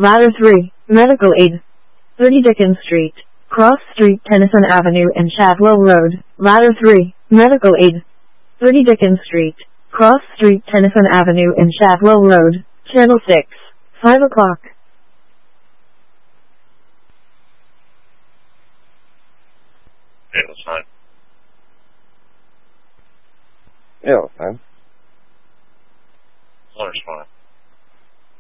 Ladder 3, Medical Aid. 30 Dickens Street, Cross Street, Tennyson Avenue and Shadwell Road. Ladder 3, Medical Aid. 30 Dickens Street, Cross Street, Tennyson Avenue and Shadwell Road. Channel 6, 5 o'clock. Yeah, that's fine. Yeah, that's fine.